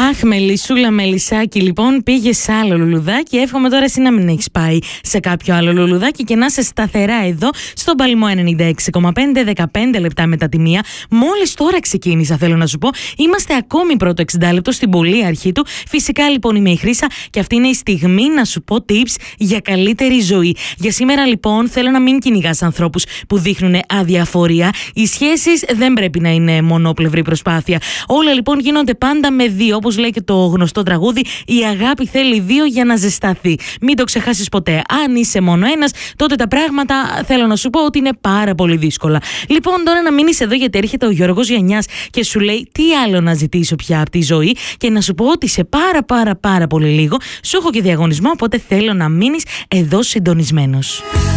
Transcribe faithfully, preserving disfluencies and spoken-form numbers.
Αχ, Μελισσούλα Μελισσάκη, λοιπόν, πήγε σε άλλο λουλουδάκι. Εύχομαι τώρα εσύ να μην έχεις πάει σε κάποιο άλλο λουλουδάκι και να είσαι σταθερά εδώ στον Παλμό ενενήντα έξι κόμμα πέντε, δεκαπέντε λεπτά μετά τη μία. Μόλις τώρα ξεκίνησα, θέλω να σου πω. Είμαστε ακόμη πρώτο εξήντα λεπτό στην πολύ αρχή του. Φυσικά λοιπόν είμαι η Χρύσα και αυτή είναι η στιγμή να σου πω tips για καλύτερη ζωή. Για σήμερα λοιπόν θέλω να μην κυνηγάς ανθρώπους που δείχνουν αδιαφορία. Οι σχέσεις δεν πρέπει να είναι μονόπλευρη προσπάθεια. Όλα λοιπόν γίνονται πάντα με δύο. Όπως λέει και το γνωστό τραγούδι, η αγάπη θέλει δύο για να ζεσταθεί. Μην το ξεχάσεις ποτέ. Αν είσαι μόνο ένας, τότε τα πράγματα θέλω να σου πω ότι είναι πάρα πολύ δύσκολα. Λοιπόν, τώρα να μείνεις εδώ γιατί έρχεται ο Γιώργος Γιαννιάς και σου λέει τι άλλο να ζητήσω πια από τη ζωή και να σου πω ότι σε πάρα πάρα πάρα πολύ λίγο σου έχω και διαγωνισμό, οπότε θέλω να μείνεις εδώ συντονισμένος.